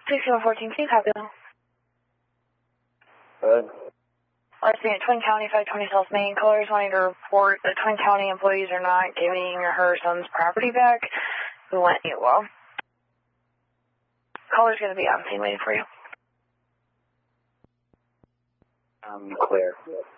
6114, can you copy that? Good. Last thing at Twin County 520 South Main. Callers wanting to report that Twin County employees are not giving her son's property back. We went well. Caller's going to be on scene waiting for you. Clear.